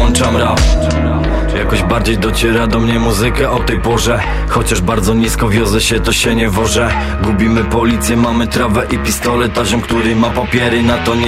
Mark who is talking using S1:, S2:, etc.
S1: włączam rap. Jakoś bardziej dociera do mnie muzyka o tej porze. Chociaż bardzo nisko wiozę się, to się nie wożę. Gubimy policję, mamy trawę i pistolet. A ziom, który ma papiery, na to nie